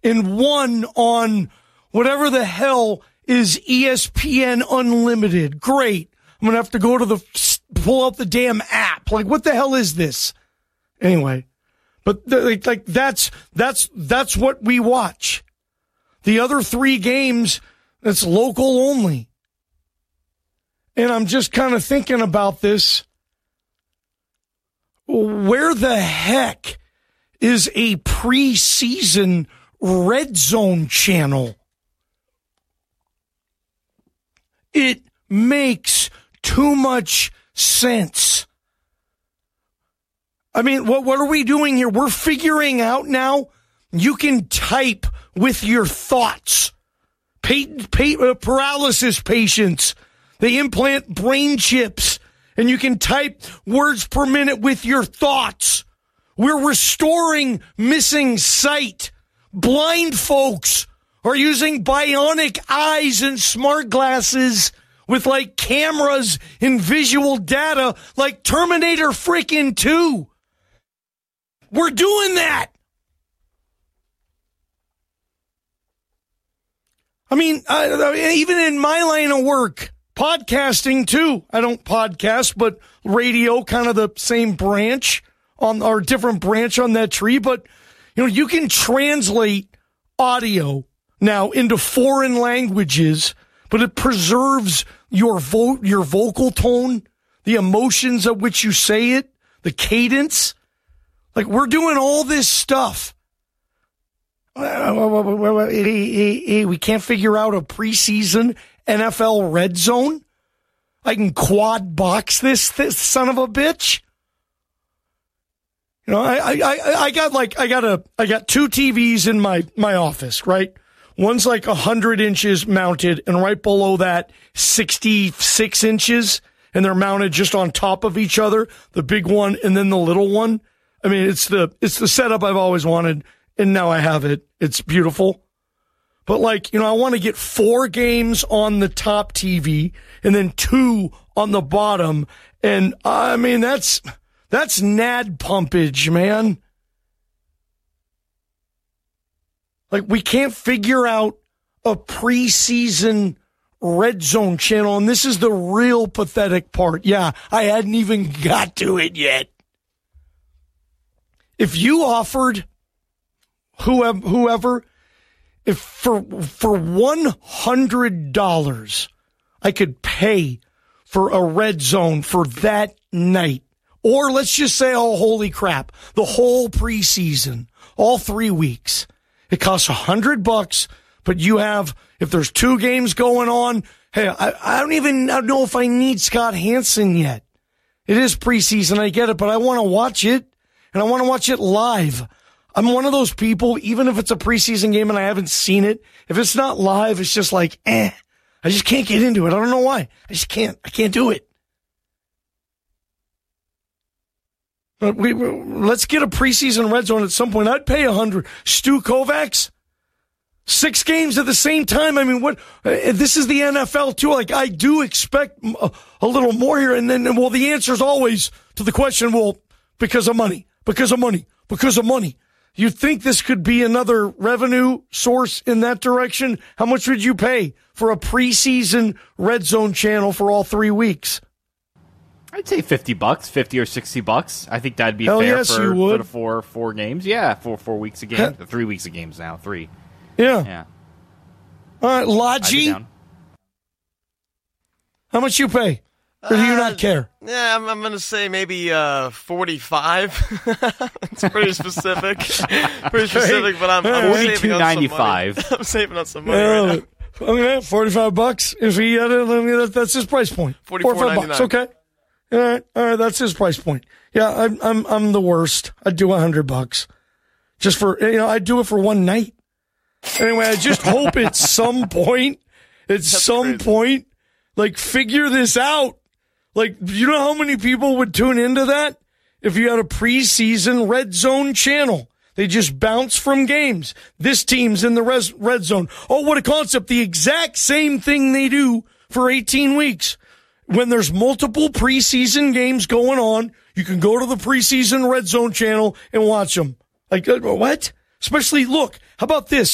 and one on whatever the hell is ESPN Unlimited. Great. I'm going to have to go to pull out the damn app. Like, what the hell is this? Anyway, but that's what we watch. The other 3 games, it's local only. And I'm just kind of thinking about this. Where the heck is a preseason red zone channel? It makes too much sense. I mean, what are we doing here? We're figuring out now you can type with your thoughts. Paralysis patients, they implant brain chips, and you can type words per minute with your thoughts. We're restoring missing sight. Blind folks are using bionic eyes and smart glasses with like cameras and visual data like Terminator freaking 2. We're doing that. I mean, even in my line of work, podcasting too. I don't podcast, but radio, kind of the same branch or different branch on that tree. But, you can translate audio now into foreign languages, but it preserves your vocal tone, the emotions at which you say it, the cadence. Like, we're doing all this stuff. We can't figure out a preseason NFL red zone. I can quad box this son of a bitch. I got 2 TVs in my office, right? One's like 100 inches mounted, and right below that, 66 inches, and they're mounted just on top of each other. The big one and then the little one. I mean, it's the setup I've always wanted, and now I have it. It's beautiful. But I want to get 4 games on the top TV and then 2 on the bottom. And I mean, that's nad pumpage, man. Like, we can't figure out a preseason red zone channel. And this is the real pathetic part. Yeah, I hadn't even got to it yet. If you offered whoever, if for $100, I could pay for a red zone for that night, or let's just say, oh, holy crap, the whole preseason, all 3 weeks, it costs $100. But you have, if there's 2 games going on, hey, I don't even know if I need Scott Hansen yet. It is preseason, I get it, but I want to watch it. And I want to watch it live. I'm one of those people, even if it's a preseason game and I haven't seen it, if it's not live, it's just like, I just can't get into it. I don't know why. I can't do it. But let's get a preseason red zone at some point. I'd pay $100. Stu Kovacs, 6 games at the same time. I mean, what? This is the NFL too. Like, I do expect a little more here. And then, the answer is always to the question, because of money. Because of money. You'd think this could be another revenue source in that direction. How much would you pay for a preseason red zone channel for all 3 weeks? I'd say $50, $50 or $60. I think that'd be fair for the 4 games. Yeah, 4 weeks a game. 3 weeks of games now. 3. Yeah. All right, Logi. How much you pay? Or do you not care? Yeah, I'm going to say maybe 45. It's pretty specific. But I'm saving on some money. I'm saving on some money right now. Okay, $45. If he had it, that's his price point. $45. Okay. All right, that's his price point. Yeah, I'm the worst. I'd do $100 just for I'd do it for one night. Anyway, I just hope at some point, like, figure this out. Like, you know how many people would tune into that if you had a preseason red zone channel? They just bounce from games. This team's in the red zone. Oh, what a concept. The exact same thing they do for 18 weeks. When there's multiple preseason games going on, you can go to the preseason red zone channel and watch them. Like, what? Especially, look, how about this?